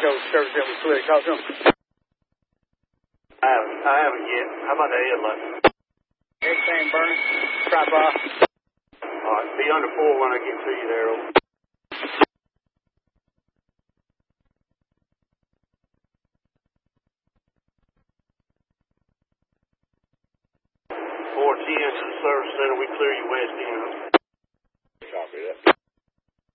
Echo service that was clear. Talk to him. I haven't yet. How about the headlight? Everything burning. Tripod. All right, be under 4 when I get to you there. Over. 410 to the service center. We clear you west end.